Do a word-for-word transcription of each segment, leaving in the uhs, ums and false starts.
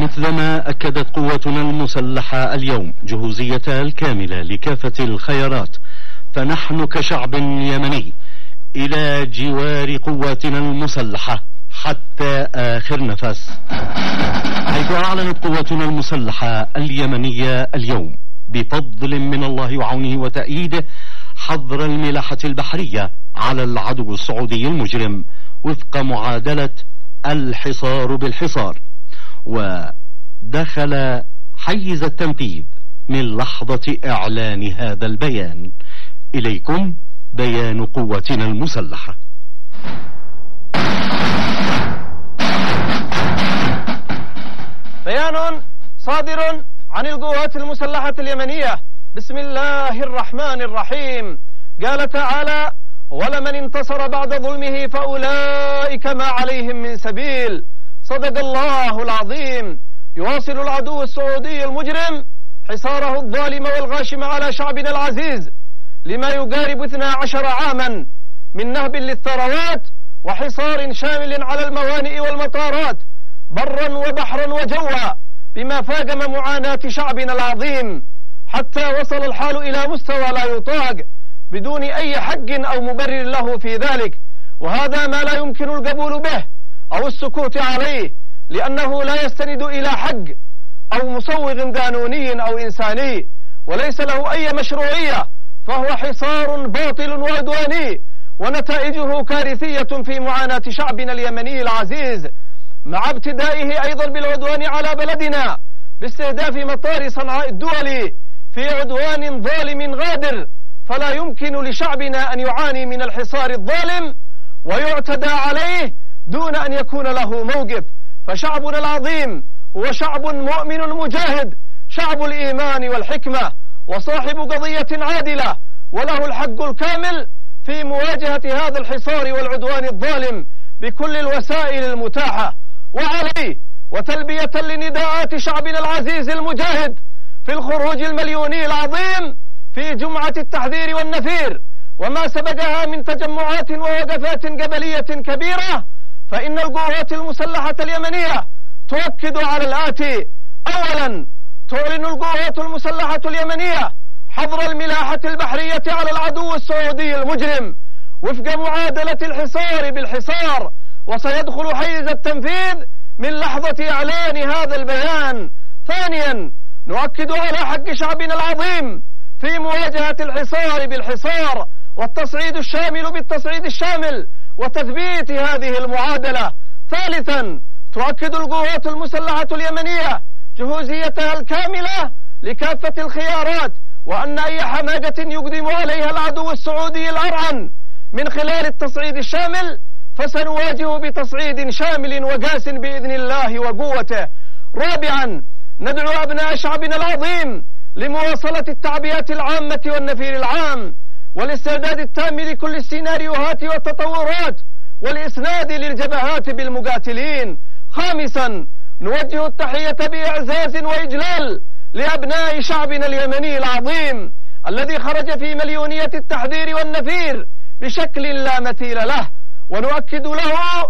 ومثلما أكدت قوتنا المسلحة اليوم جهوزيتها الكاملة لكافة الخيارات، فنحن كشعب يمني إلى جوار قواتنا المسلحة حتى آخر نفس، حيث أعلنت قواتنا المسلحة اليمنية اليوم بفضل من الله وعونه وتأييده حظر الملاحة البحرية على العدو السعودي المجرم وفق معادلة الحصار بالحصار، ودخل حيز التنفيذ من لحظة إعلان هذا البيان. إليكم بيان قواتنا المسلحة. بيان صادر عن القوات المسلحة اليمنية بسم الله الرحمن الرحيم. قال تعالى: ولمن انتصر بعد ظلمه فأولئك ما عليهم من سبيل. صدق الله العظيم. يواصل العدو السعودي المجرم حصاره الظالم والغاشم على شعبنا العزيز لما يقارب اثنا عشر عاما من نهب للثروات وحصار شامل على الموانئ والمطارات برا وبحرا وجوا، بما فاقم معاناة شعبنا العظيم، حتى وصل الحال إلى مستوى لا يطاق بدون أي حق أو مبرر له في ذلك، وهذا ما لا يمكن القبول به أو السكوت عليه، لأنه لا يستند إلى حق أو مصوغ قانوني أو إنساني، وليس له أي مشروعية، فهو حصار باطل وعدواني، ونتائجه كارثية في معاناة شعبنا اليمني العزيز، مع ابتدائه أيضا بالعدوان على بلدنا باستهداف مطار صنعاء الدولي في عدوان ظالم غادر. فلا يمكن لشعبنا أن يعاني من الحصار الظالم ويعتدى عليه دون أن يكون له موقف، فشعبنا العظيم هو شعب مؤمن مجاهد، شعب الإيمان والحكمة، وصاحب قضية عادلة، وله الحق الكامل في مواجهة هذا الحصار والعدوان الظالم بكل الوسائل المتاحة. وعليه وتلبية لنداءات شعبنا العزيز المجاهد في الخروج المليوني العظيم في جمعة التحذير والنفير وما سبقها من تجمعات ووقفات قبلية كبيرة، فإن القوات المسلحة اليمنية تؤكد على الآتي: أولا، تعلن القوات المسلحة اليمنية حظر الملاحة البحرية على العدو السعودي المجرم وفق معادلة الحصار بالحصار، وسيدخل حيز التنفيذ من لحظة إعلان هذا البيان. ثانيا، نؤكد على حق شعبنا العظيم في مواجهة الحصار بالحصار والتصعيد الشامل بالتصعيد الشامل وتثبيت هذه المعادلة. ثالثا، تؤكد القوات المسلحة اليمنية جهوزيتها الكاملة لكافة الخيارات، وأن أي حماقة يقدم عليها العدو السعودي الأرعن من خلال التصعيد الشامل فسنواجه بتصعيد شامل وقاس بإذن الله وقوته. رابعا، ندعو أبناء شعبنا العظيم لمواصلة التعبئة العامة والنفير العام والاستعداد التام لكل السيناريوهات والتطورات والإسناد للجبهات بالمقاتلين. خامسا، نوجه التحية بإعزاز وإجلال لأبناء شعبنا اليمني العظيم الذي خرج في مليونية التحذير والنفير بشكل لا مثيل له، ونؤكد له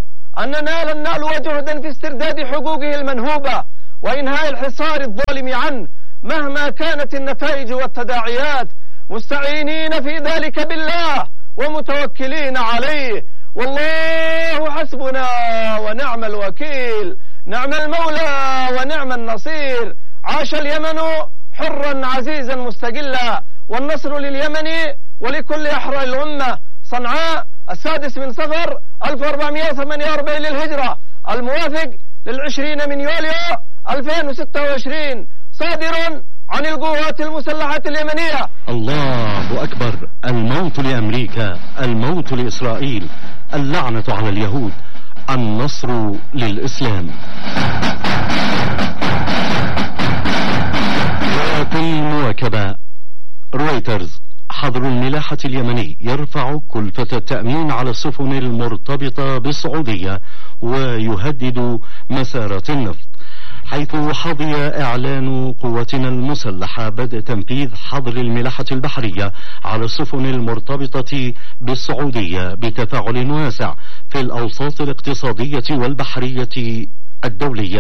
أننا لن نألو جهدا في استرداد حقوقه المنهوبة وإنهاء الحصار الظالم عنه مهما كانت النتائج والتداعيات، مستعينين في ذلك بالله ومتوكلين عليه. والله حسبنا ونعم الوكيل، نعم المولى ونعم النصير. عاش اليمن حرا عزيزا مستقلا، والنصر لليمن ولكل أحرار الأمة. صنعاء السادس من صفر ألف وأربعمائة وثمانية وأربعين للهجرة، الموافق للعشرين من يوليو ألفين وستة وعشرين، صادر عن القوات المسلحة اليمنية. الله أكبر. الموت لأمريكا، الموت لإسرائيل، اللعنة على اليهود، النصر للإسلام. مواكبة. رويترز: حظر الملاحة اليمني يرفع كلفة التأمين على السفن المرتبطة بالسعودية ويهدد مسارة النفط، حيث حظي إعلان قواتنا المسلحة بدء تنفيذ حظر الملاحة البحرية على السفن المرتبطة بالسعودية بتفاعل واسع في الأوساط الاقتصادية والبحرية الدولية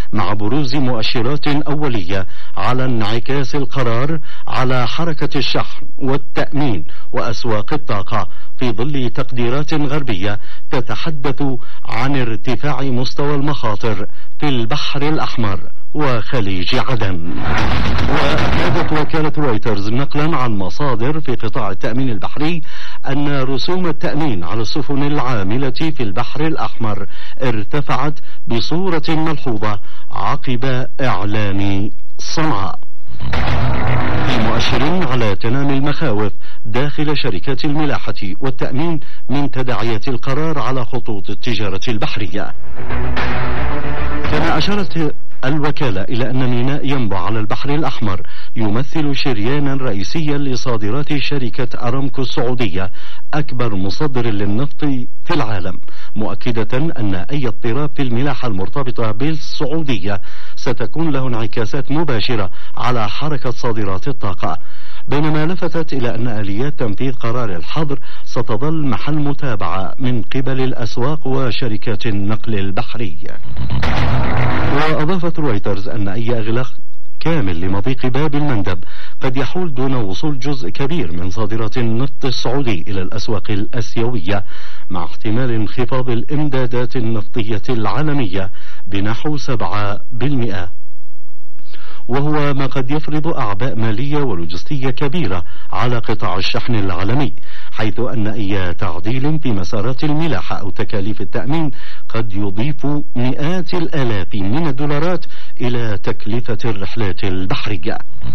مع بروز مؤشرات أولية على انعكاس القرار على حركة الشحن والتأمين وأسواق الطاقة، في ظل تقديرات غربية تتحدث عن ارتفاع مستوى المخاطر في البحر الأحمر وخليج عدن. وأفادت وكالة رويترز نقلا عن مصادر في قطاع التأمين البحري أن رسوم التأمين على السفن العاملة في البحر الأحمر ارتفعت بصورة ملحوظة عقب إعلان صنعاء، في مؤشر على تنامي المخاوف داخل شركات الملاحة والتأمين من تداعيات القرار على خطوط التجارة البحرية. كما أشارت الوكالة إلى أن ميناء ينبع على البحر الأحمر يمثل شريانا رئيسيا لصادرات شركة أرامكو السعودية، أكبر مصدر للنفط في العالم، مؤكدة أن أي اضطراب في الملاحة المرتبطة بالسعودية ستكون له انعكاسات مباشرة على حركة صادرات الطاقة. بينما لفتت إلى أن آليات تنفيذ قرار الحظر ستظل محل متابعة من قبل الأسواق وشركات النقل البحري. وأضافت رويترز أن أي إغلاق كامل لمضيق باب المندب قد يحول دون وصول جزء كبير من صادرات النفط السعودي إلى الأسواق الآسيوية، مع احتمال انخفاض الإمدادات النفطية العالمية بنحو سبعة بالمئة، وهو ما قد يفرض أعباء مالية ولوجستية كبيرة على قطاع الشحن العالمي، حيث أن أي تعديل في مسارات الملاحة أو تكاليف التأمين قد يضيف مئات الآلاف من الدولارات إلى تكلفة الرحلات البحرية.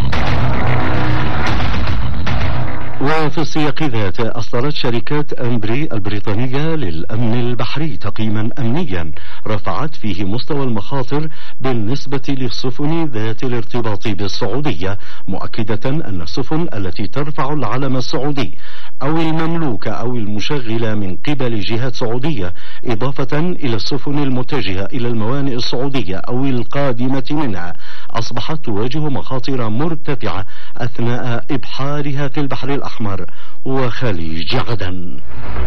وفي السياق ذاته أصدرت شركة أمبري البريطانية للأمن البحري تقييما أمنيا رفعت فيه مستوى المخاطر بالنسبة للسفن ذات الارتباط بالسعودية، مؤكدة أن السفن التي ترفع العلم السعودي أو المملوكة أو المشغلة من قبل جهات سعودية، إضافة إلى السفن المتجهة إلى الموانئ السعودية أو القادمة منها، أصبحت تواجه مخاطر مرتفعة أثناء إبحارها في البحر الأحمر وخليج عدن.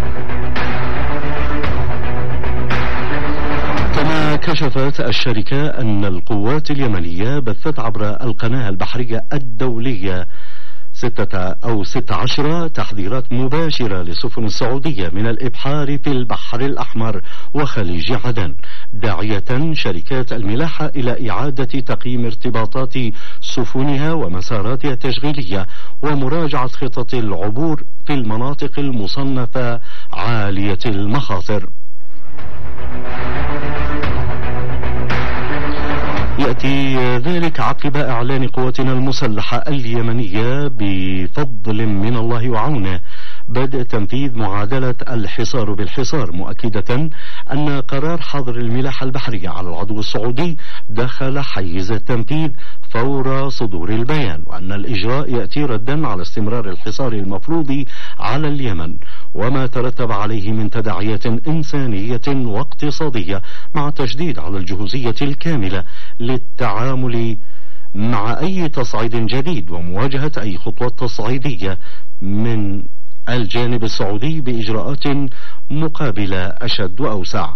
كما كشفت الشركة أن القوات اليمنية بثت عبر القناة البحرية الدولية ستة أو ستة عشر تحذيرات مباشرة للسفن السعودية من الإبحار في البحر الأحمر وخليج عدن، داعية شركات الملاحة إلى إعادة تقييم ارتباطات سفنها ومساراتها التشغيلية ومراجعة خطط العبور في المناطق المصنفة عالية المخاطر. يأتي ذلك عقب إعلان قواتنا المسلحة اليمنية بفضل من الله وعونه بدء تنفيذ معادلة الحصار بالحصار، مؤكدة أن قرار حظر الملاحة البحرية على العدو السعودي دخل حيز التنفيذ فور صدور البيان، وأن الإجراء يأتي ردا على استمرار الحصار المفروض على اليمن وما ترتب عليه من تداعيات إنسانية واقتصادية، مع تشديد على الجهوزية الكاملة للتعامل مع أي تصعيد جديد ومواجهة أي خطوة تصعيدية من الجانب السعودي بإجراءات مقابلة أشد وأوسع.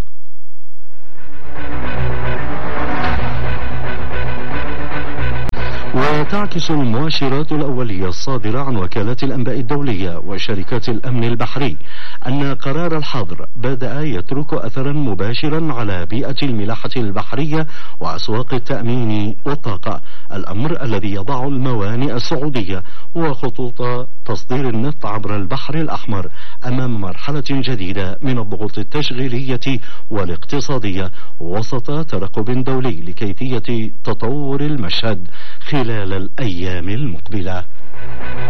وتعكس المؤشرات الأولية الصادرة عن وكالات الأنباء الدولية وشركات الأمن البحري أن قرار الحظر بدأ يترك أثرا مباشرا على بيئة الملاحة البحرية وأسواق التأمين والطاقة، الأمر الذي يضع الموانئ السعودية وخطوط تصدير النفط عبر البحر الأحمر أمام مرحلة جديدة من الضغوط التشغيلية والاقتصادية وسط ترقب دولي لكيفية تطور المشهد خلال الأيام المقبلة.